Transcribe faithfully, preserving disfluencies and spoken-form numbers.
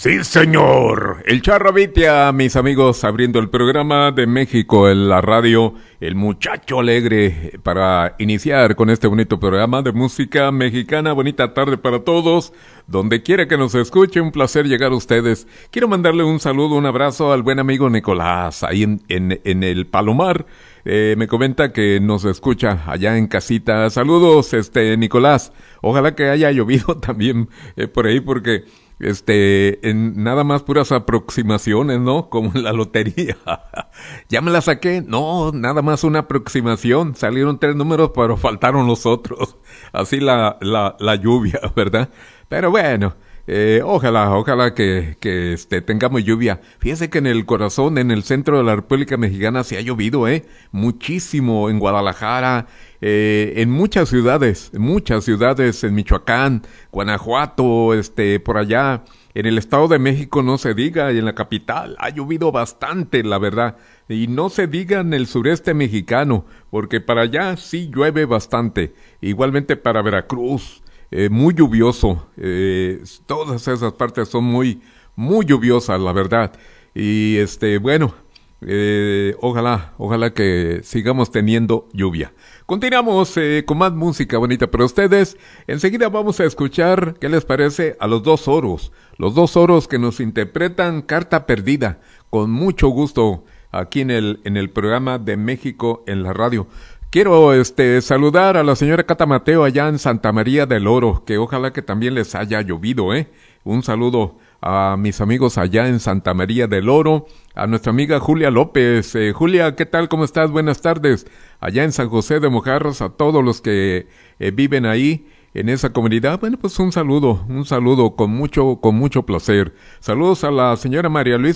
Sí, señor. El Charro Vitia, mis amigos, abriendo el programa de México en la radio, el muchacho alegre, para iniciar con este bonito programa de música mexicana. Bonita tarde para todos, donde quiera que nos escuche, un placer llegar a ustedes. Quiero mandarle un saludo, un abrazo al buen amigo Nicolás, ahí en, en, en el Palomar. Eh, me comenta que nos escucha allá en casita. Saludos, este, Nicolás. Ojalá que haya llovido también eh, por ahí, porque... Este, en nada más puras aproximaciones, ¿no? Como en la lotería. ¿Ya me la saqué? No, nada más una aproximación. Salieron tres números, pero faltaron los otros. Así la, la, la lluvia, ¿verdad? Pero bueno, eh, ojalá, ojalá que, que este, tengamos lluvia. Fíjese que en el corazón, en el centro de la República Mexicana se ha llovido, ¿eh? Muchísimo en Guadalajara, eh, en muchas ciudades, en muchas ciudades, en Michoacán, Guanajuato, este, por allá, en el Estado de México no se diga, y en la capital ha llovido bastante, la verdad, y no se diga en el sureste mexicano, porque para allá sí llueve bastante, igualmente para Veracruz, eh, muy lluvioso, eh, todas esas partes son muy, muy lluviosas, la verdad, y este, bueno, Eh, ojalá, ojalá que sigamos teniendo lluvia. Continuamos eh, con más música bonita para ustedes. Enseguida vamos a escuchar, ¿qué les parece? A los dos oros. Los dos oros que nos interpretan Carta Perdida. Con mucho gusto aquí en el, en el programa de México en la radio. Quiero este saludar a la señora Cata Mateo allá en Santa María del Oro, que ojalá que también les haya llovido, ¿eh? Un saludo a mis amigos allá en Santa María del Oro, a nuestra amiga Julia López. Eh, Julia, ¿qué tal? ¿Cómo estás? Buenas tardes. Allá en San José de Mojarras, a todos los que eh, viven ahí, en esa comunidad. Bueno, pues un saludo, un saludo con mucho, con mucho placer. Saludos a la señora María Luisa